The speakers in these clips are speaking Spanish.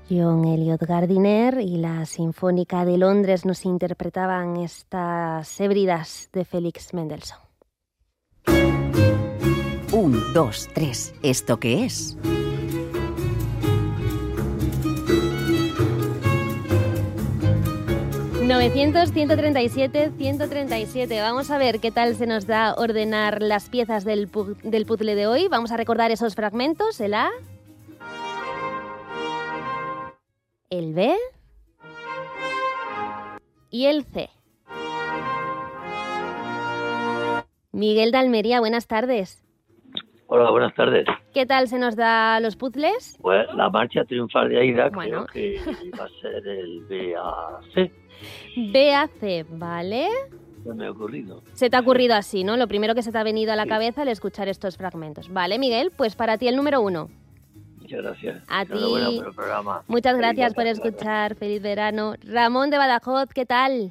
John Eliot Gardiner y la Sinfónica de Londres nos interpretaban estas Hébridas de Félix Mendelssohn. 1, 2, 3. ¿Esto qué es? ...900-137-137. Vamos a ver qué tal se nos da ordenar las piezas del puzzle de hoy. Vamos a recordar esos fragmentos. El A, el B y el C. Miguel de Almería, buenas tardes. Hola, buenas tardes. ¿Qué tal se nos da los puzzles? Pues la marcha triunfal de Aida, Bueno. creo que va a ser el BAC. BAC, ¿vale? Se me ha ocurrido. Se te ha ocurrido así, ¿no? Lo primero que se te ha venido a la cabeza al escuchar estos fragmentos. Vale, Miguel, pues para ti el número 1. Muchas gracias. A ti. Enhorabuena por el programa. Muchas gracias por escuchar. Feliz verano. Ramón de Badajoz, ¿qué tal?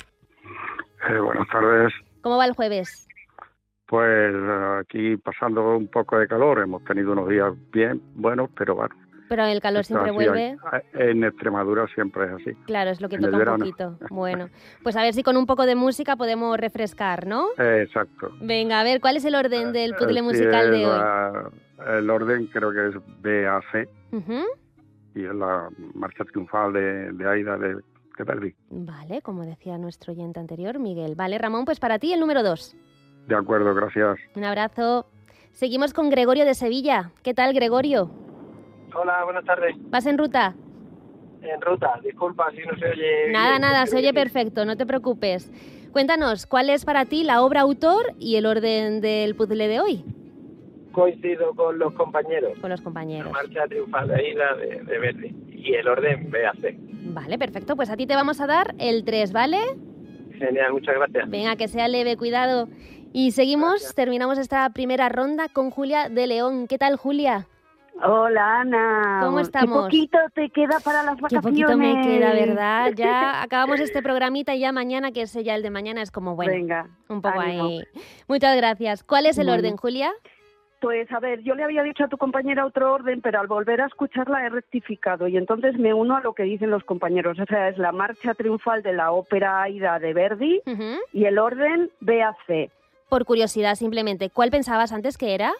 Buenas tardes. ¿Cómo va el jueves? Pues aquí pasando un poco de calor. Hemos tenido unos días bien buenos, pero bueno. Pero el calor siempre vuelve. En Extremadura siempre es así. Claro, es lo que En el toca un verano. poquito. Bueno, pues a ver si con un poco de música podemos refrescar, ¿no? Exacto. Venga, a ver, ¿cuál es el orden del puzzle musical de hoy? El orden creo que es BAC Ujú. y es la marcha triunfal de Aida de Verdi. Vale, como decía nuestro oyente anterior, Miguel. Vale, Ramón, pues para ti el número 2. De acuerdo, gracias. Un abrazo. Seguimos con Gregorio de Sevilla. ¿Qué tal, Gregorio? Hola, buenas tardes. ¿Vas en ruta? En ruta, disculpa si no se oye... Nada, se oye perfecto, no te preocupes. Cuéntanos, ¿cuál es para ti la obra autor y el orden del puzzle de hoy? Coincido con los compañeros. Con los compañeros. La marcha triunfal de Aida de Verdi. Y el orden BAC. Vale, perfecto. Pues a ti te vamos a dar el 3, ¿vale? Genial, muchas gracias. Venga, que sea leve, cuidado. Y seguimos, Gracias. Terminamos esta primera ronda con Julia de León. ¿Qué tal, Julia? Hola, Ana. ¿Cómo estamos? Qué poquito te queda para las Qué vacaciones. poquito me queda, ¿verdad? Ya acabamos este programita y ya mañana, que es ya el de mañana, es como, bueno, Venga, un poco ánimo. ahí. Muchas gracias. ¿Cuál es el Bueno. orden, Julia? Pues a ver, yo le había dicho a tu compañera otro orden, pero al volver a escucharla he rectificado y entonces me uno a lo que dicen los compañeros. O sea, es la marcha triunfal de la ópera Aida de Verdi Ujú. y el orden BAC. Por curiosidad, simplemente, ¿cuál pensabas antes que era?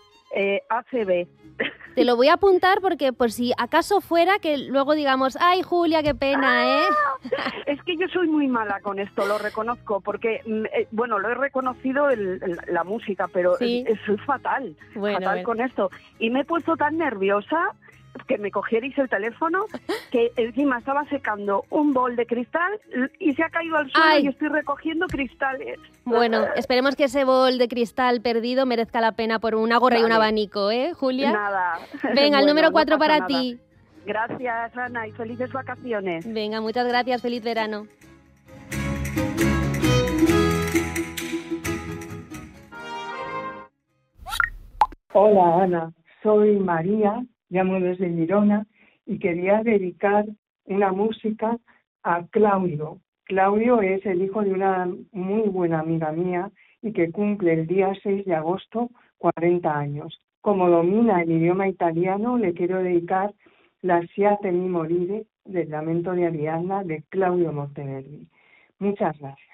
ACB. Te lo voy a apuntar porque por si acaso fuera que luego digamos, ay, Julia, qué pena, ¿eh? Es que yo soy muy mala con esto, lo reconozco, porque, bueno, lo he reconocido la música, pero Sí. soy fatal, Bueno, fatal con esto. Y me he puesto tan nerviosa que me cogierais el teléfono, que encima estaba secando un bol de cristal y se ha caído al suelo Ay. y estoy recogiendo cristales. Bueno, esperemos que ese bol de cristal perdido merezca la pena por una gorra y un Vale. abanico, ¿eh, Julia? Nada. Venga, el Bueno, número no 4 pasa para nada. ti. Gracias, Ana, y felices vacaciones. Venga, muchas gracias, feliz verano. Hola Ana, soy María, llamo desde Girona y quería dedicar una música a Claudio. Claudio es el hijo de una muy buena amiga mía y que cumple el día 6 de agosto 40 años. Como domina el idioma italiano, le quiero dedicar la Siate mi morire del Lamento de Ariadna de Claudio Monteverdi. Muchas gracias.